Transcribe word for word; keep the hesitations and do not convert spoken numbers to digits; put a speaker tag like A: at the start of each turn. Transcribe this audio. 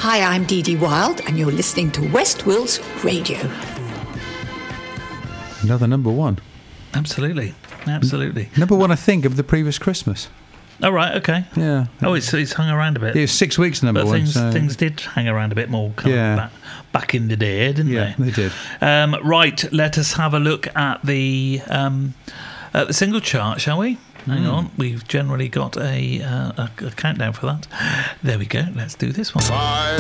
A: Hi, I'm Dee Dee Wild, and you're listening to West Wills Radio.
B: Another number one.
C: Absolutely. Absolutely.
B: Number one, I think, of the previous Christmas.
C: Oh, right, okay.
B: Yeah.
C: Oh, it's, it's hung around a bit.
B: It was six weeks number
C: but
B: one.
C: Things,
B: so.
C: things did hang around a bit more kind
B: Yeah.
C: of back, back in the day, didn't
B: Yeah,
C: they?
B: they did.
C: Um, right, let us have a look at the um, at the single chart, shall we? Hang
B: Mm.
C: on, we've generally got a, uh, a, a countdown for that. There we go. Let's do this one.
D: Five.